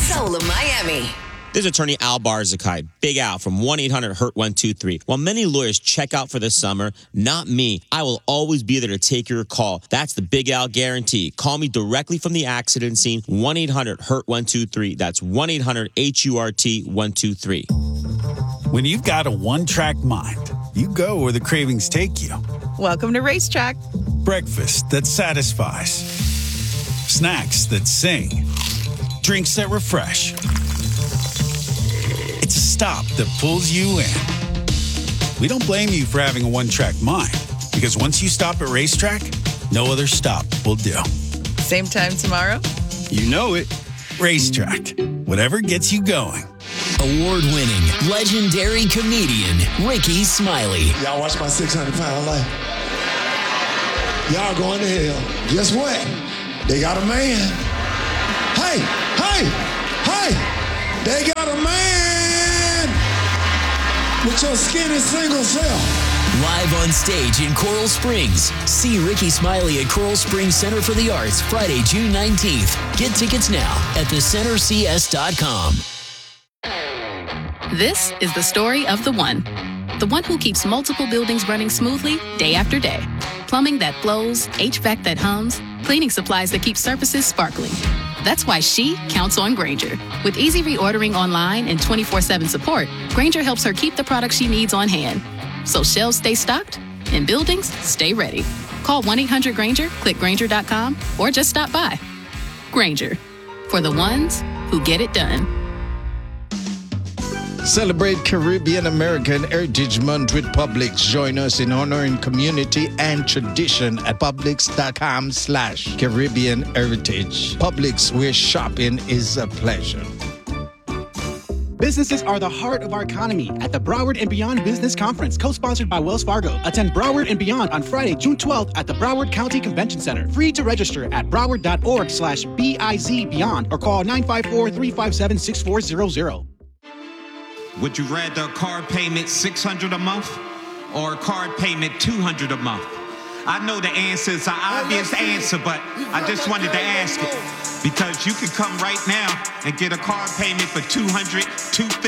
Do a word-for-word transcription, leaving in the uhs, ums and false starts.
Soul of Miami. This is attorney Al Barzakai, Big Al from one eight hundred hurt one two three. While many lawyers check out for the summer, not me. I will always be there to take your call. That's the Big Al guarantee. Call me directly from the accident scene, one eight hundred hurt one two three. That's one eight hundred H U R T one two three. When you've got a one-track mind, you go where the cravings take you. Welcome to Racetrack. Breakfast that satisfies. Snacks that sing. Drinks that refresh. It's a stop that pulls you in. We don't blame you for having a one-track mind, because once you stop at Racetrack, no other stop will do. Same time tomorrow? You know it. Racetrack. Whatever gets you going. Award-winning, legendary comedian, Ricky Smiley. Y'all watch my six hundred pound life. Y'all going to hell. Guess what? They got a man. Hey, hey, hey! They got a man with your skinny single self. Live on stage in Coral Springs. See Ricky Smiley at Coral Springs Center for the Arts Friday, June nineteenth. Get tickets now at the center c s dot com. This is the story of the one. The one who keeps multiple buildings running smoothly day after day. Plumbing that flows, H V A C that hums, cleaning supplies that keep surfaces sparkling. That's why she counts on Grainger. With easy reordering online and twenty-four seven support, Grainger helps her keep the products she needs on hand. So shelves stay stocked and buildings stay ready. Call one eight hundred Grainger, click Grainger dot com, or just stop by. Grainger, for the ones who get it done. Celebrate Caribbean American Heritage Month with Publix. Join us in honoring community and tradition at Publix.com slash Caribbean Heritage. Publix, where shopping is a pleasure. Businesses are the heart of our economy at the Broward and Beyond Business Conference, co-sponsored by Wells Fargo. Attend Broward and Beyond on Friday, June twelfth at the Broward County Convention Center. Free to register at broward.org slash B-I-Z Beyond or call nine five four, three five seven, six four zero zero. Would you rather a card payment six hundred dollars a month or a card payment two hundred dollars a month? I know the answer is an obvious answer, but I just wanted to ask it because you can come right now and get a card payment for two hundred dollars, two hundred fifty dollars.